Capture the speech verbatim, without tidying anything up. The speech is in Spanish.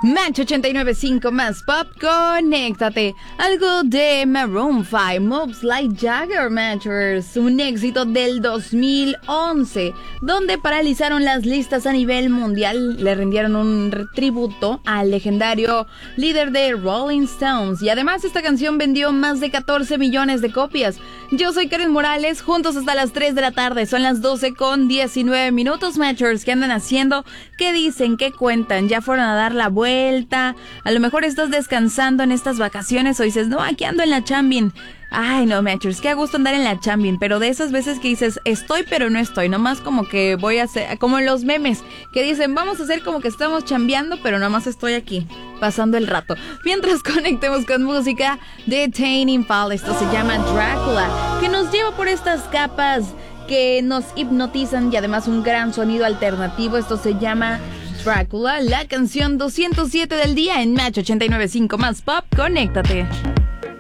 Match ochenta y nueve punto cinco más pop, conéctate. Algo de Maroon cinco, Moves Like Jagger, Matchers, un éxito del dos mil once, donde paralizaron las listas a nivel mundial. Le rindieron un tributo al legendario líder de Rolling Stones, y además esta canción vendió más de catorce millones de copias. Yo soy Karen Morales, juntos hasta las tres de la tarde, son las doce con diecinueve minutos, Matchers. ¿Qué andan haciendo? ¿Qué dicen? ¿Qué cuentan? ¿Ya fueron a dar la vuelta? A lo mejor estás descansando en estas vacaciones o dices, no, aquí ando en la chambin. Ay, no, Matchers, qué a gusto andar en la chambin, pero de esas veces que dices, estoy pero no estoy, nomás como que voy a hacer, como los memes, que dicen, vamos a hacer como que estamos chambeando, pero nomás estoy aquí, pasando el rato. Mientras conectemos con música de Tame Impala, esto se llama Drácula, que nos lleva por estas capas que nos hipnotizan y además un gran sonido alternativo. Esto se llama Drácula, la canción doscientos siete del día en Match ochenta y nueve punto cinco más pop, conéctate.